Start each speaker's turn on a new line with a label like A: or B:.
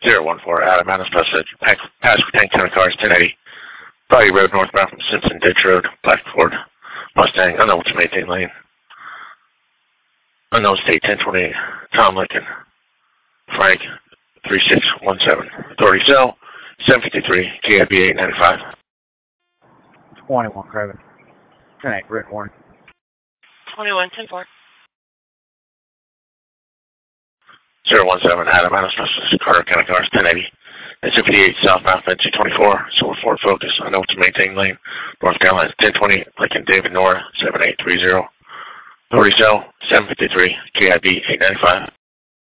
A: 014 Adam Adams Passage, Pasco Tank County Cars 1080, Body Road northbound from Simpson Ditch Road, Blackford, Mustang, unknown to maintain lane. Unknown state 1028, Tom Lincoln, Frank 3617. Authority cell 753, GIB 895.
B: 21 Craven. 10-8, red warning.
C: 21, 10-4.
A: 017 Adam Adams Passage, Carter County Cars 1080. At 58 southbound Fence 224, Silver Ford Focus, unknown to maintain lane, North Carolina 1020, Lincoln David Nora 7830. Authority cell 753, GIB 895.